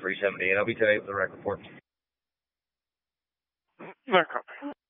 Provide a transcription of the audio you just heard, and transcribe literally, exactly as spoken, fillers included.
three seventy-eight. I'll be today with the wreck report. No copy.